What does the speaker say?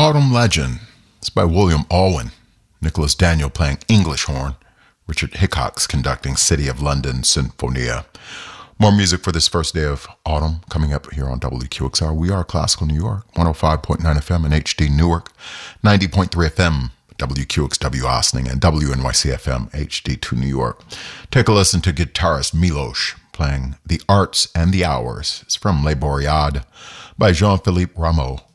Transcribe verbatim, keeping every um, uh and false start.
Autumn Legend. It's by William Alwyn. Nicholas Daniel playing English horn. Richard Hickox conducting City of London Sinfonia. More music for this first day of autumn coming up here on W Q X R. We are Classical New York, one oh five point nine F M in H D Newark, ninety point three F M W Q X W Ossining, and W N Y C F M H D two New York. Take a listen to guitarist Milos playing The Arts and the Hours. It's from Les Boreades by Jean-Philippe Rameau.